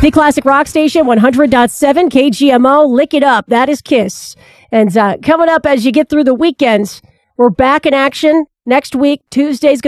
The Classic Rock Station, 100.7 KGMO. Lick it up. That is Kiss. And coming up as you get through the weekends, we're back in action next week. Tuesday's